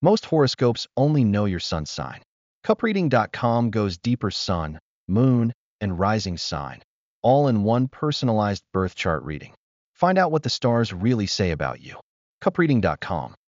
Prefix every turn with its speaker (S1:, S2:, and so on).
S1: Most horoscopes only know your sun sign. Cupreading.com goes deeper: sun, moon, and rising sign, all in one personalized birth chart reading. Find out what the stars really say about you. Cupreading.com